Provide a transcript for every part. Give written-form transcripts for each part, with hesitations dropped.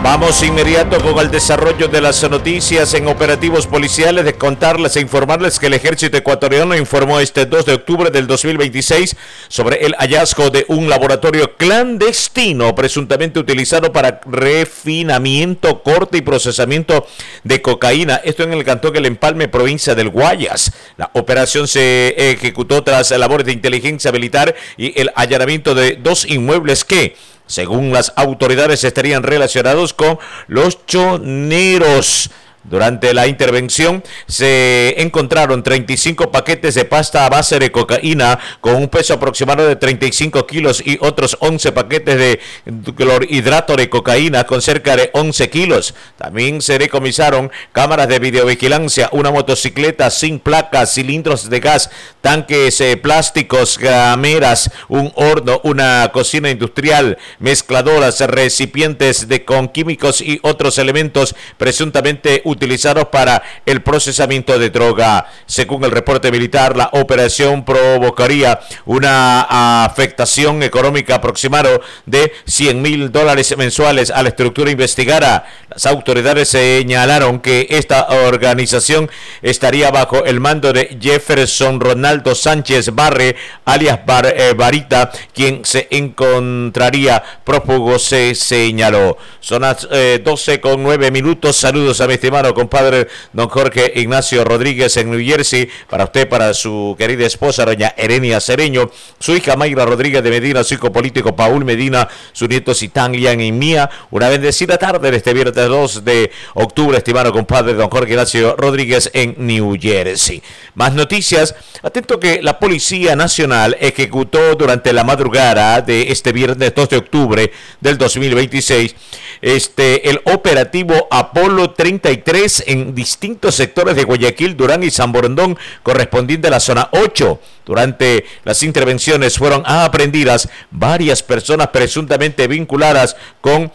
Vamos inmediato con el desarrollo de las noticias en operativos policiales, de contarles e informarles que el ejército ecuatoriano informó este 2 de octubre del 2026 sobre el hallazgo de un laboratorio clandestino presuntamente utilizado para refinamiento, corte y procesamiento de cocaína. Esto en el cantón El Empalme, provincia del Guayas. La operación se ejecutó tras labores de inteligencia militar y el allanamiento de dos inmuebles que, según las autoridades, estarían relacionados con los choneros. Durante la intervención se encontraron 35 paquetes de pasta a base de cocaína con un peso aproximado de 35 kilos y otros 11 paquetes de clorhidrato de cocaína con cerca de 11 kilos. También se decomisaron cámaras de videovigilancia, una motocicleta sin placas, cilindros de gas, tanques plásticos, gameras, un horno, una cocina industrial, mezcladoras, recipientes con químicos y otros elementos presuntamente utilizados para el procesamiento de droga. Según el reporte militar, la operación provocaría una afectación económica aproximada de $100,000 mensuales a la estructura investigada. Las autoridades señalaron que esta organización estaría bajo el mando de Jefferson Ronaldo Sánchez Barre, alias Barita, quien se encontraría prófugo, se señaló. Son las 12:09. Saludos a mi estimado compadre don Jorge Ignacio Rodríguez en New Jersey, para usted, para su querida esposa doña Erenia Cereño, su hija Mayra Rodríguez de Medina, su hijo político Paul Medina, su nieto Citán Lian y Mía. Una bendecida tarde de este viernes 2 de octubre, estimado compadre don Jorge Ignacio Rodríguez en New Jersey. Más noticias. Atento que la Policía Nacional ejecutó durante la madrugada de este viernes 2 de octubre del 2026 el operativo Apolo 33 en distintos sectores de Guayaquil, Durán y San Borondón, correspondiente a la zona 8. Durante las intervenciones fueron aprehendidas varias personas presuntamente vinculadas con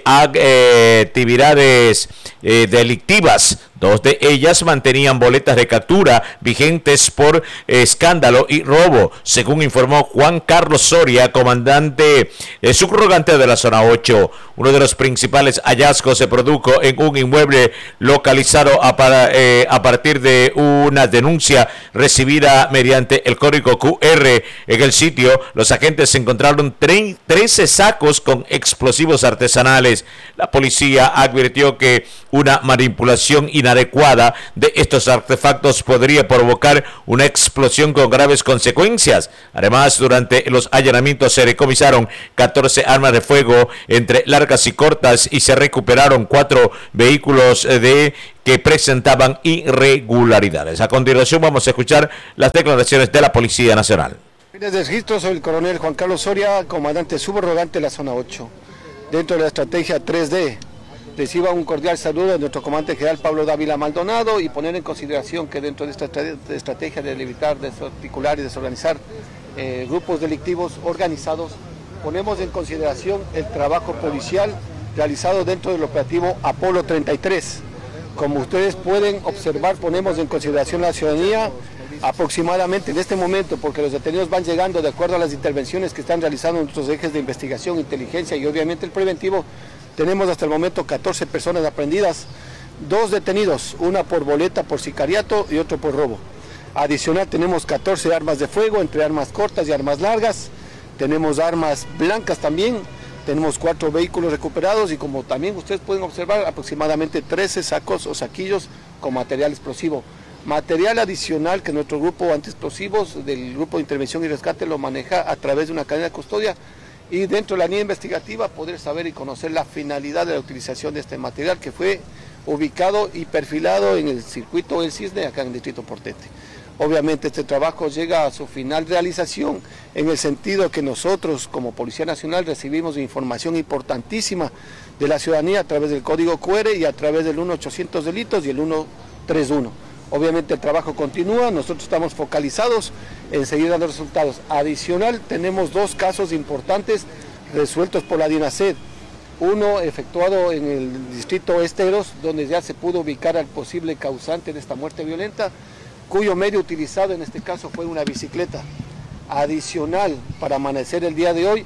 actividades delictivas. Dos de ellas mantenían boletas de captura vigentes por escándalo y robo, según informó Juan Carlos Soria, comandante subrogante de la zona 8. Uno de los principales hallazgos se produjo en un inmueble localizado a partir de una denuncia recibida mediante el código QR. En el sitio, los agentes encontraron 13 sacos con explosivos artesanales. La policía advirtió que una manipulación inadecuada de estos artefactos podría provocar una explosión con graves consecuencias. Además, durante los allanamientos se decomisaron 14 armas de fuego entre largas y cortas y se recuperaron 4 vehículos que presentaban irregularidades. A continuación vamos a escuchar las declaraciones de la Policía Nacional. Desde registro soy el coronel Juan Carlos Soria, comandante subrogante de la zona 8. Dentro de la estrategia 3D, reciba un cordial saludo de nuestro comandante general Pablo Dávila Maldonado y poner en consideración que dentro de esta estrategia de evitar, desarticular y desorganizar grupos delictivos organizados, ponemos en consideración el trabajo policial realizado dentro del operativo Apolo 33. Como ustedes pueden observar, ponemos en consideración la ciudadanía aproximadamente en este momento, porque los detenidos van llegando de acuerdo a las intervenciones que están realizando nuestros ejes de investigación, inteligencia y obviamente el preventivo. Tenemos hasta el momento 14 personas aprehendidas, 2 detenidos, una por boleta por sicariato y otro por robo. Adicional tenemos 14 armas de fuego, entre armas cortas y armas largas. Tenemos armas blancas también, tenemos 4 vehículos recuperados y, como también ustedes pueden observar, aproximadamente 13 sacos o saquillos con material explosivo. Material adicional que nuestro grupo antiexplosivos del Grupo de Intervención y Rescate lo maneja a través de una cadena de custodia, y dentro de la línea investigativa poder saber y conocer la finalidad de la utilización de este material, que fue ubicado y perfilado en el circuito El Cisne, acá en el distrito Portete. Obviamente este trabajo llega a su final realización en el sentido que nosotros como Policía Nacional recibimos información importantísima de la ciudadanía a través del código QR y a través del 1-800 delitos y el 131. Obviamente el trabajo continúa, nosotros estamos focalizados en seguir dando resultados. Adicional, tenemos 2 casos importantes resueltos por la DINASED. Uno efectuado en el distrito Esteros, donde ya se pudo ubicar al posible causante de esta muerte violenta, cuyo medio utilizado en este caso fue una bicicleta. Adicional, para amanecer el día de hoy,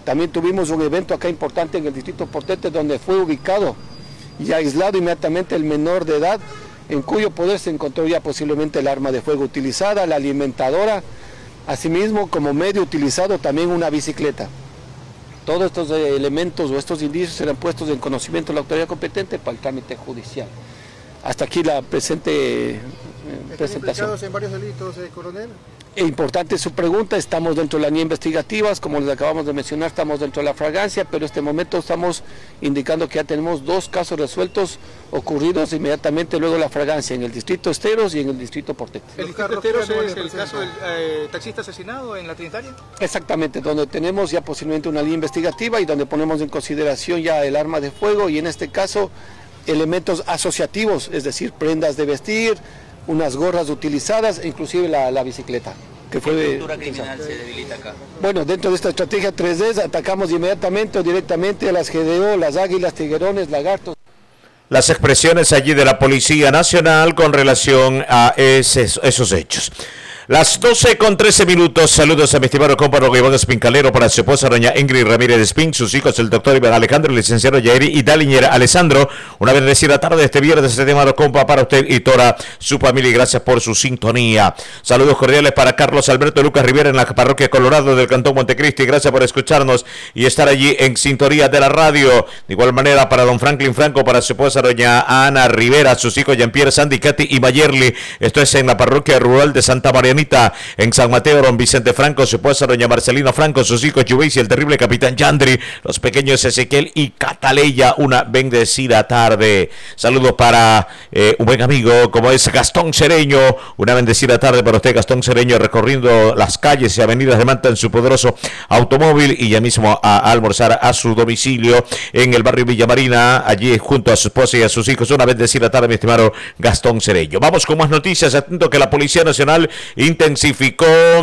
También tuvimos un evento acá importante en el distrito Portete donde fue ubicado y aislado inmediatamente el menor de edad, en cuyo poder se encontró ya posiblemente el arma de fuego utilizada, la alimentadora, asimismo como medio utilizado también una bicicleta. Todos estos elementos o estos indicios serán puestos en conocimiento de la autoridad competente para el trámite judicial. Hasta aquí la presente presentación. ¿Están implicados en varios delitos, coronel? Importante su pregunta, estamos dentro de la línea investigativa, como les acabamos de mencionar, estamos dentro de la fragancia, pero en este momento estamos indicando que ya tenemos 2 casos resueltos ocurridos inmediatamente luego de la fragancia, en el distrito Esteros y en el distrito Portete. ¿El distrito Esteros es el caso del taxista asesinado en la Trinitaria? Exactamente, donde tenemos ya posiblemente una línea investigativa y donde ponemos en consideración ya el arma de fuego y en este caso elementos asociativos, es decir, prendas de vestir, unas gorras utilizadas e inclusive la bicicleta. ¿Qué estructura criminal se debilita acá? Bueno, dentro de esta estrategia 3D atacamos inmediatamente o directamente a las GDO, las águilas, tiguerones, lagartos. Las expresiones allí de la Policía Nacional con relación a esos hechos. Las 12:13. Saludos a mi estimado compa Iván Espincalero, para su esposa doña Ingrid Ramírez Espín, sus hijos el doctor Iván Alejandro, el licenciado Yairi y Daliñer Alessandro. Una bendecida tarde este viernes, estimado compa, para usted y toda su familia, y gracias por su sintonía. Saludos cordiales para Carlos Alberto Lucas Rivera en la parroquia Colorado del Cantón Montecristi. Gracias por escucharnos y estar allí en sintonía de la radio. De igual manera para don Franklin Franco, para su esposa doña Ana Rivera, sus hijos Jean-Pierre, Sandy, Katy y Mayerly. Esto es en la parroquia rural de Santa María en San Mateo, don Vicente Franco, su esposa doña Marcelina Franco, sus hijos Juveis y el terrible capitán Yandri, los pequeños Ezequiel y Cataleya. Una bendecida tarde. Saludos para un buen amigo como es Gastón Cereño. Una bendecida tarde para usted, Gastón Cereño, recorriendo las calles y avenidas de Manta en su poderoso automóvil y ya mismo a almorzar a su domicilio en el barrio Villa Marina, allí junto a su esposa y a sus hijos. Una bendecida tarde, mi estimado Gastón Cereño. Vamos con más noticias. Atento que la Policía Nacional intensificó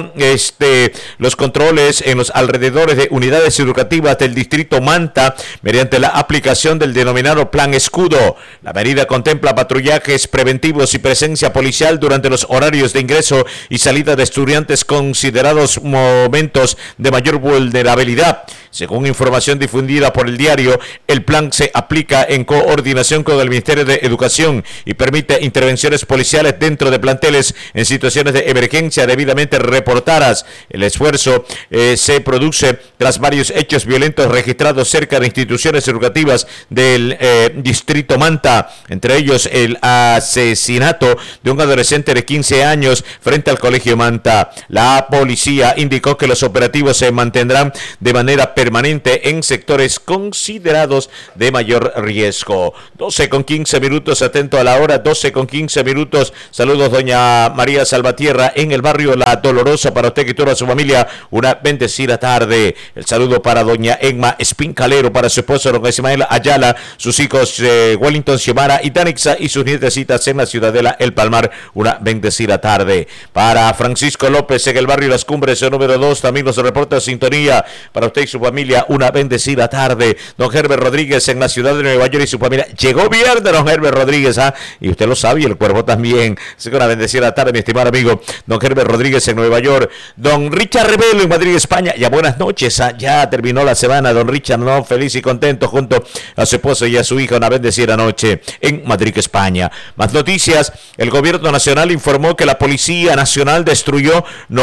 los controles en los alrededores de unidades educativas del distrito Manta mediante la aplicación del denominado Plan Escudo. La medida contempla patrullajes preventivos y presencia policial durante los horarios de ingreso y salida de estudiantes considerados momentos de mayor vulnerabilidad. Según información difundida por el diario, el plan se aplica en coordinación con el Ministerio de Educación y permite intervenciones policiales dentro de planteles en situaciones de emergencia debidamente reportadas. El esfuerzo se produce tras varios hechos violentos registrados cerca de instituciones educativas del distrito Manta, entre ellos el asesinato de un adolescente de 15 años frente al colegio Manta. La policía indicó que los operativos se mantendrán de manera permanente en sectores considerados de mayor riesgo. 12:15, atento a la hora, 12:15. Saludos doña María Salvatierra en el barrio La Dolorosa, para usted y toda su familia. Una bendecida tarde. El saludo para doña Emma Espincalero, para su esposo don Ismael Ayala, sus hijos Wellington, Xiomara y Danixa y sus nietecitas en la Ciudadela El Palmar. Una bendecida tarde. Para Francisco López en el barrio Las Cumbres, número 2, también nos reporta sintonía para usted y su familia. Una bendecida tarde. Don Herbert Rodríguez en la ciudad de Nueva York y su familia. Llegó viernes don Herbert Rodríguez, y usted lo sabe y el cuerpo también. Así que una bendecida tarde, mi estimado amigo don Herbert Rodríguez en Nueva York. Don Richard Rebelo en Madrid, España. Ya buenas noches, ya terminó la semana, don Richard, ¿no? Feliz y contento junto a su esposo y a su hija. Una bendecida noche en Madrid, España. Más noticias. El gobierno nacional informó que la Policía Nacional destruyó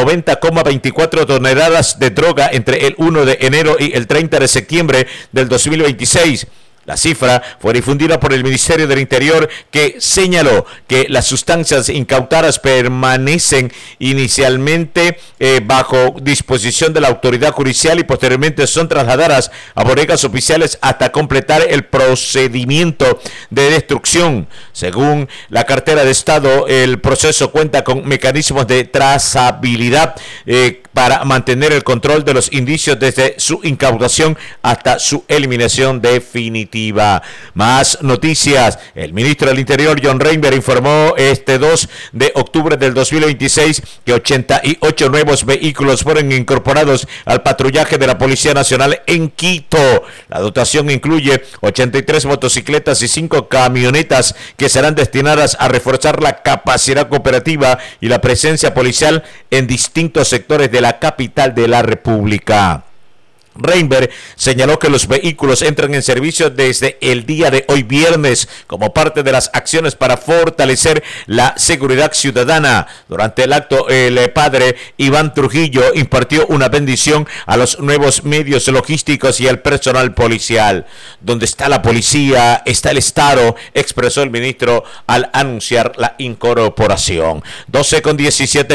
90,24 toneladas de droga entre el 1 de enero y el 30 de septiembre del 2026. La cifra fue difundida por el Ministerio del Interior, que señaló que las sustancias incautadas permanecen inicialmente bajo disposición de la autoridad judicial y posteriormente son trasladadas a bodegas oficiales hasta completar el procedimiento de destrucción. Según la cartera de Estado, el proceso cuenta con mecanismos de trazabilidad para mantener el control de los indicios desde su incautación hasta su eliminación definitiva. Más noticias. El ministro del Interior, John Reinberg, informó este 2 de octubre del 2026 que 88 nuevos vehículos fueron incorporados al patrullaje de la Policía Nacional en Quito. La dotación incluye 83 motocicletas y 5 camionetas que serán destinadas a reforzar la capacidad cooperativa y la presencia policial en distintos sectores de la capital de la República. Reinberg señaló que los vehículos entran en servicio desde el día de hoy viernes como parte de las acciones para fortalecer la seguridad ciudadana. Durante el acto, el padre Iván Trujillo impartió una bendición a los nuevos medios logísticos y al personal policial. Donde está la policía, está el Estado, expresó el ministro al anunciar la incorporación. 12:17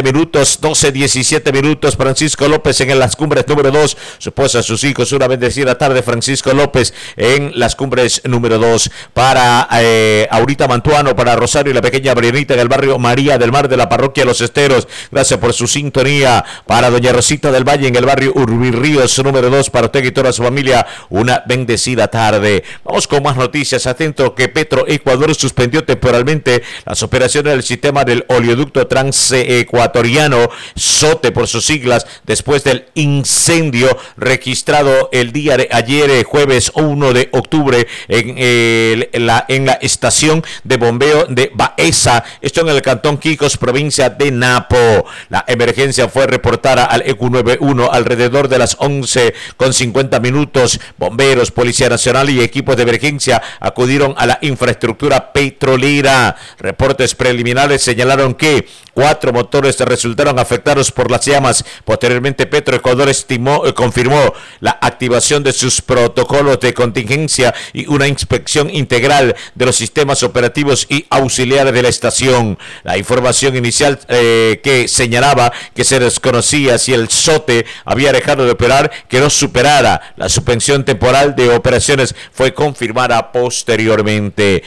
minutos, Francisco López en las cumbres número 2, su esposa, sus hijos, una bendecida tarde. Francisco López en las cumbres número 2. Para Aurita Mantuano, para Rosario y la pequeña Brianita en el barrio María del Mar de la parroquia Los Esteros, gracias por su sintonía. Para doña Rosita del Valle en el barrio Urbirríos número 2, para usted y toda su familia, una bendecida tarde. Vamos con más noticias. Atento que Petroecuador suspendió temporalmente las operaciones del sistema del oleoducto transecuatoriano, SOTE por sus siglas, después del incendio registrado el día de ayer, jueves 1 de octubre, en la estación de bombeo de Baeza, esto en el cantón Quicos, provincia de Napo. La emergencia fue reportada al EQ91 alrededor de las 11:50 minutos. Bomberos, Policía Nacional y equipos de emergencia acudieron a la infraestructura petrolera. Reportes preliminares señalaron que 4 motores resultaron afectados por las llamas. Posteriormente, Petroecuador confirmó la activación de sus protocolos de contingencia y una inspección integral de los sistemas operativos y auxiliares de la estación. La información inicial que señalaba que se desconocía si el SOTE había dejado de operar quedó superada. La suspensión temporal de operaciones fue confirmada posteriormente.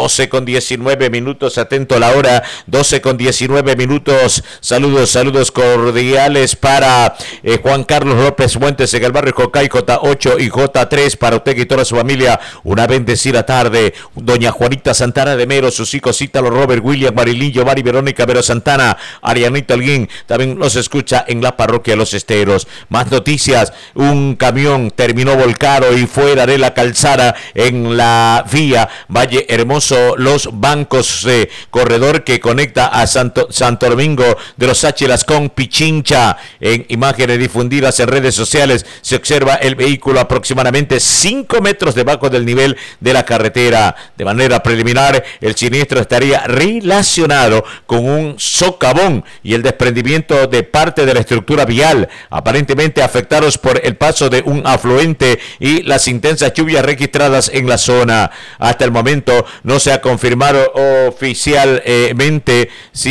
12:19 minutos, atento a la hora, 12:19 minutos. Saludos cordiales para Juan Carlos López Fuentes en el barrio Cocay, J8 y J3, para usted y toda su familia, una bendecida tarde. Doña Juanita Santana de Mero, sus hijos Ítalo, Robert, William, Marilyn, Giovanni, Verónica, Vero Santana, Arianita Alguín, también nos escucha en la parroquia Los Esteros. Más noticias: un camión terminó volcado y fuera de la calzada en la vía Valle Hermoso Los Bancos, corredor que conecta a Santo Domingo de los Áchilas con Pichincha. En imágenes difundidas en redes sociales se observa el vehículo aproximadamente 5 metros debajo del nivel de la carretera. De manera preliminar, el siniestro estaría relacionado con un socavón y el desprendimiento de parte de la estructura vial, aparentemente afectados por el paso de un afluente y las intensas lluvias registradas en la zona. Hasta el momento no se ha confirmado oficialmente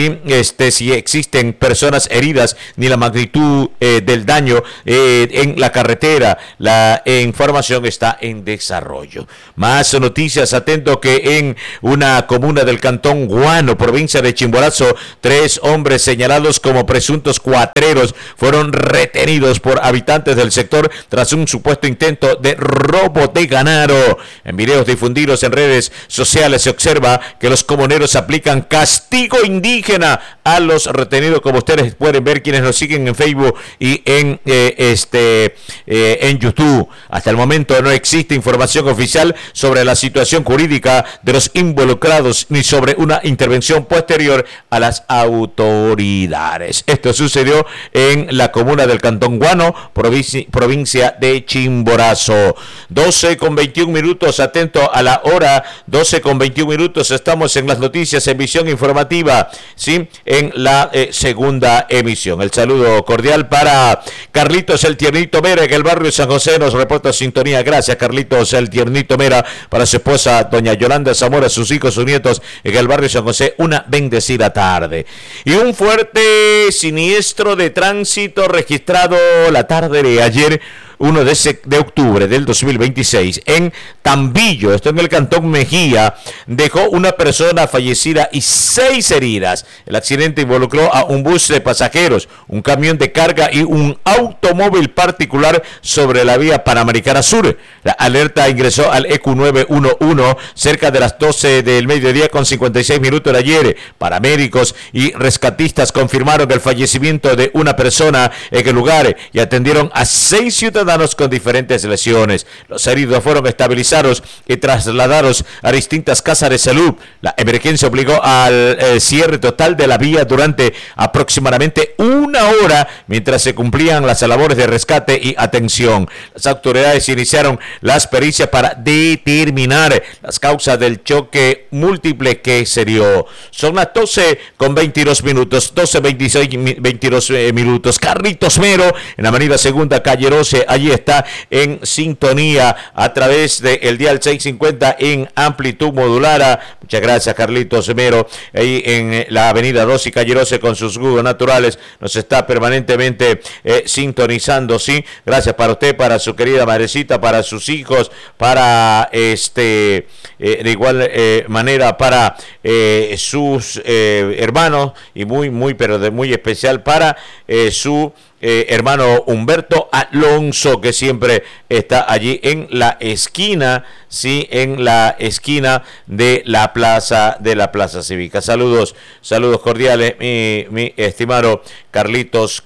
si existen personas heridas ni la magnitud del daño en la carretera. La información está en desarrollo. Más noticias: atento que en una comuna del cantón Guano, provincia de Chimborazo, 3 hombres señalados como presuntos cuatreros fueron retenidos por habitantes del sector tras un supuesto intento de robo de ganado. En videos difundidos en redes sociales se observa que los comuneros aplican castigo indígena a los retenidos, como ustedes pueden ver quienes nos siguen en Facebook y en YouTube. Hasta el momento no existe información oficial sobre la situación jurídica de los involucrados ni sobre una intervención posterior a las autoridades. Esto sucedió en la comuna del cantón Guano, provincia de Chimborazo. 12:21 minutos, atento a la hora, 12:21 minutos, estamos en las noticias en visión informativa, ¿sí? En la segunda emisión. El saludo cordial para Carlitos el Tiernito Mera en el barrio San José, nos reporta sintonía. Gracias, Carlitos el Tiernito Mera. Para su esposa doña Yolanda Zamora, sus hijos, sus nietos en el barrio San José, una bendecida tarde. Y un fuerte siniestro de tránsito registrado la tarde de ayer, 1 de octubre del 2026, en Tambillo, esto en el cantón Mejía, dejó una persona fallecida y 6 heridas. El accidente involucró a un bus de pasajeros, un camión de carga y un automóvil particular sobre la vía Panamericana Sur. La alerta ingresó al EQ911 cerca de las 12 del mediodía con 56 minutos de ayer. Paramédicos y rescatistas confirmaron el fallecimiento de una persona en el lugar y atendieron a 6 ciudadanos ciudadanos con diferentes lesiones. Los heridos fueron estabilizados y trasladados a distintas casas de salud. La emergencia obligó al cierre total de la vía durante aproximadamente una hora mientras se cumplían las labores de rescate y atención. Las autoridades iniciaron las pericias para determinar las causas del choque múltiple que se dio. Son las 12:22 minutos, 22 minutos. Carlitos Mero, en la avenida Segunda, calle Roce, allí está en sintonía a través del dial 650 en amplitud modulada. Muchas gracias, Carlitos Mero, ahí en la avenida 12 y calle Roce con sus jugos naturales, nos está permanentemente sintonizando, ¿sí? Gracias para usted, para su querida madrecita, para sus hijos, para de igual manera para sus hermanos y pero de muy especial para su hermano Humberto Alonso, que siempre está allí en la esquina, sí, en la esquina de la plaza cívica. Saludos cordiales, mi estimado Carlitos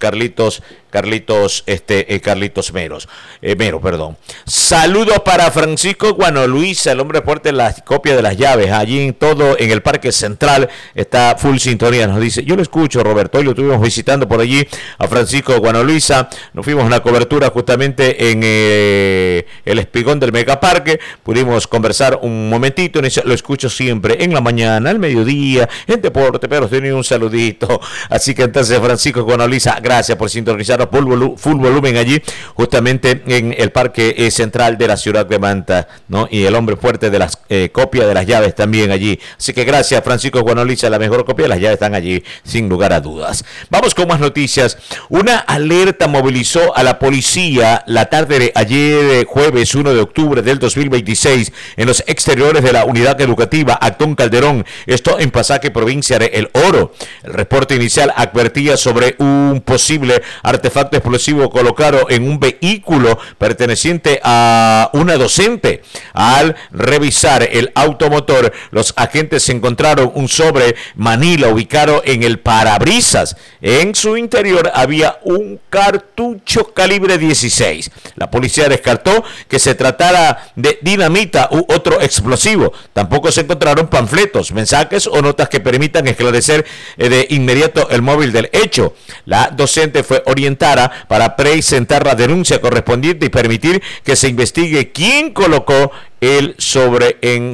Mero, perdón. Saludos para Francisco Guano Luisa, el hombre fuerte de la copia de las llaves, allí en el Parque Central, está full sintonía, nos dice, yo lo escucho, Roberto, hoy lo estuvimos visitando por allí a Francisco Guano Luisa, nos fuimos a una cobertura justamente en el espigón del Megaparque, pudimos conversar un momentito, lo escucho siempre en la mañana, al mediodía, en deporte, pero tenía un saludito, así que entonces Francisco Guano Luisa, gracias por sintonizarnos full volumen allí, justamente en el Parque Central de la ciudad de Manta, ¿no? Y el hombre fuerte de las copias de las llaves también allí. Así que gracias, Francisco Guanoliza, la mejor copia de las llaves están allí, sin lugar a dudas. Vamos con más noticias. Una alerta movilizó a la policía la tarde de ayer, jueves 1 de octubre del 2026, en los exteriores de la unidad educativa Actón Calderón, esto en Pasaje, provincia de El Oro. El reporte inicial advertía sobre un posible artefacto explosivo colocado en un vehículo perteneciente a una docente. Al revisar el automotor, los agentes encontraron un sobre manila ubicado en el parabrisas. En su interior había un cartucho calibre 16. La policía descartó que se tratara de dinamita u otro explosivo. Tampoco se encontraron panfletos, mensajes o notas que permitan esclarecer de inmediato el móvil del hecho. La docente fue orientada para presentar la denuncia correspondiente y permitir que se investigue quién colocó el sobre en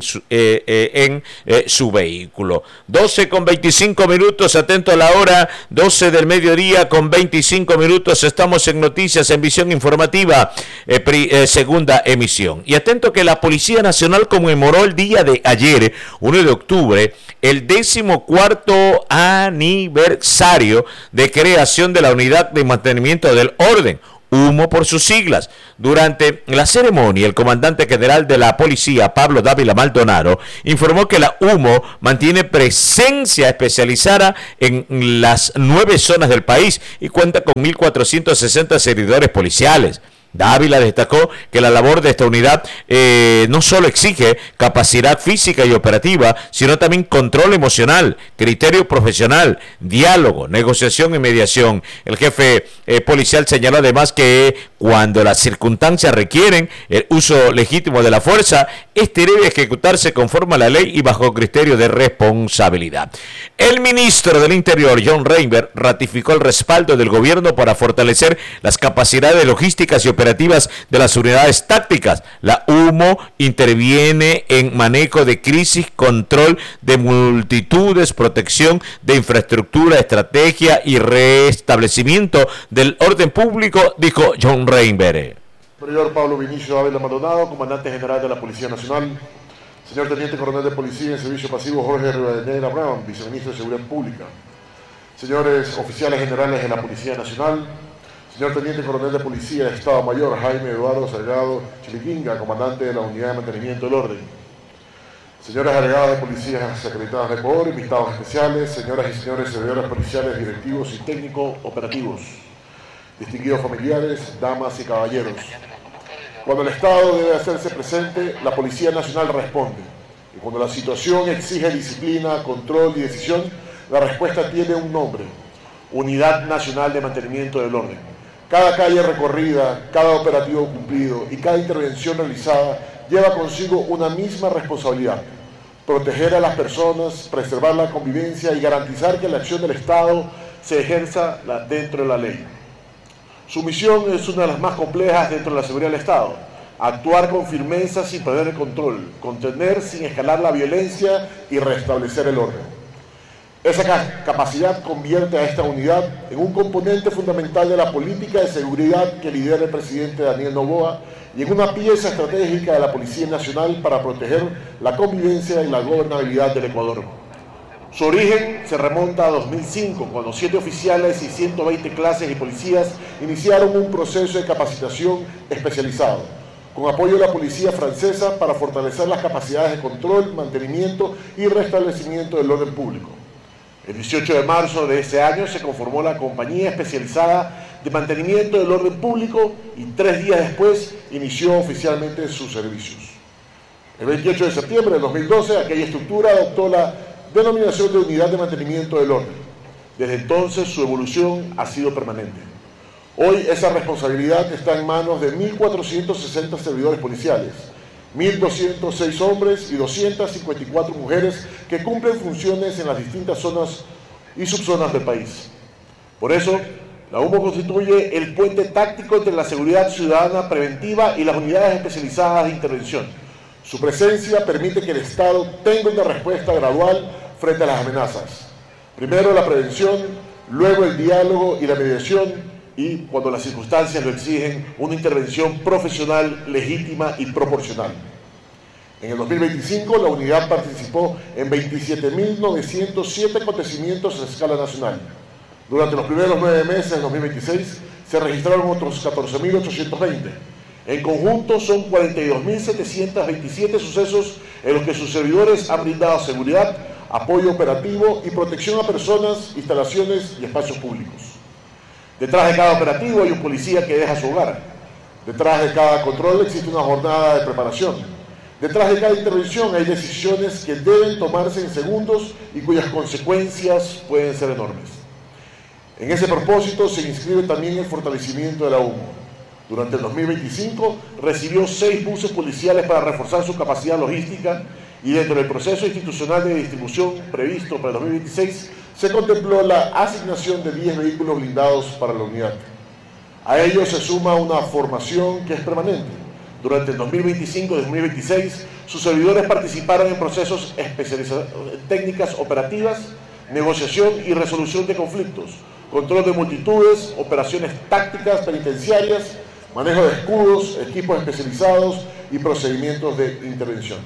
su vehículo. 12:25 minutos, atento a la hora, 12 del mediodía con 25 minutos, estamos en Noticias en Visión Informativa, segunda emisión. Y atento que la Policía Nacional conmemoró el día de ayer, 1 de octubre, el 14º aniversario de creación de la Unidad de Mantenimiento del Orden, UMO por sus siglas. Durante la ceremonia, el comandante general de la policía, Pablo Dávila Maldonado, informó que la UMO mantiene presencia especializada en las 9 zonas del país y cuenta con 1.460 servidores policiales. Dávila destacó que la labor de esta unidad no solo exige capacidad física y operativa, sino también control emocional, criterio profesional, diálogo, negociación y mediación. El jefe policial señaló además que cuando las circunstancias requieren el uso legítimo de la fuerza, este debe ejecutarse conforme a la ley y bajo criterio de responsabilidad. El ministro del Interior, John Reinberg, ratificó el respaldo del gobierno para fortalecer las capacidades logísticas y operativas de las unidades tácticas. La UMO interviene en manejo de crisis, control de multitudes, protección de infraestructura, estrategia y restablecimiento del orden público, dijo John Reinberg. Superior Pablo Vinicio Dávila Maldonado, comandante general de la Policía Nacional. Señor Teniente Coronel de Policía en Servicio Pasivo Jorge Rivadeneira Brown, Viceministro de Seguridad Pública. Señores oficiales generales de la Policía Nacional. Señor Teniente Coronel de Policía de Estado Mayor Jaime Eduardo Salgado Chiliquinga, comandante de la Unidad de Mantenimiento del Orden. Señoras agregadas de policías acreditadas de Ecuador, invitados especiales, señoras y señores servidores policiales, directivos y técnico-operativos, distinguidos familiares, damas y caballeros. Cuando el Estado debe hacerse presente, la Policía Nacional responde. Y cuando la situación exige disciplina, control y decisión, la respuesta tiene un nombre: Unidad Nacional de Mantenimiento del Orden. Cada calle recorrida, cada operativo cumplido y cada intervención realizada lleva consigo una misma responsabilidad: proteger a las personas, preservar la convivencia y garantizar que la acción del Estado se ejerza dentro de la ley. Su misión es una de las más complejas dentro de la seguridad del Estado: actuar con firmeza sin perder el control, contener sin escalar la violencia y restablecer el orden. Esa capacidad convierte a esta unidad en un componente fundamental de la política de seguridad que lidera el presidente Daniel Noboa y en una pieza estratégica de la Policía Nacional para proteger la convivencia y la gobernabilidad del Ecuador. Su origen se remonta a 2005, cuando 7 oficiales y 120 clases y policías iniciaron un proceso de capacitación especializado, con apoyo de la policía francesa para fortalecer las capacidades de control, mantenimiento y restablecimiento del orden público. El 18 de marzo de ese año se conformó la Compañía Especializada de Mantenimiento del Orden Público y 3 días después inició oficialmente sus servicios. El 28 de septiembre de 2012, aquella estructura adoptó la denominación de Unidad de Mantenimiento del Orden. Desde entonces su evolución ha sido permanente. Hoy esa responsabilidad está en manos de 1.460 servidores policiales, 1.206 hombres y 254 mujeres que cumplen funciones en las distintas zonas y subzonas del país. Por eso, la UMO constituye el puente táctico entre la seguridad ciudadana preventiva y las unidades especializadas de intervención. Su presencia permite que el Estado tenga una respuesta gradual frente a las amenazas. Primero la prevención, luego el diálogo y la mediación, y, cuando las circunstancias lo exigen, una intervención profesional, legítima y proporcional. En el 2025, la unidad participó en 27.907 acontecimientos a escala nacional. Durante los primeros 9 meses de 2026, se registraron otros 14.820. En conjunto, son 42.727 sucesos en los que sus servidores han brindado seguridad, apoyo operativo y protección a personas, instalaciones y espacios públicos. Detrás de cada operativo hay un policía que deja su hogar. Detrás de cada control existe una jornada de preparación. Detrás de cada intervención hay decisiones que deben tomarse en segundos y cuyas consecuencias pueden ser enormes. En ese propósito se inscribe también el fortalecimiento de la UMO. Durante el 2025 recibió 6 buses policiales para reforzar su capacidad logística y dentro del proceso institucional de distribución previsto para el 2026 se contempló la asignación de 10 vehículos blindados para la unidad. A ello se suma una formación que es permanente. Durante el 2025 y 2026, sus servidores participaron en procesos especializados en técnicas operativas, negociación y resolución de conflictos, control de multitudes, operaciones tácticas penitenciarias, manejo de escudos, equipos especializados y procedimientos de intervención.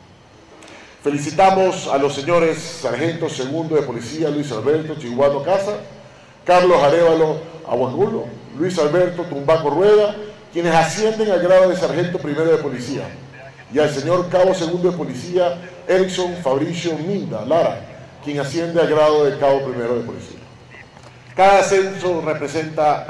Felicitamos a los señores sargentos segundo de policía Luis Alberto Chiguano Casa, Carlos Arévalo Aguangulo, Luis Alberto Tumbaco Rueda, quienes ascienden al grado de sargento primero de policía, y al señor cabo segundo de policía Erickson Fabricio Minda Lara, quien asciende al grado de cabo primero de policía. Cada ascenso representa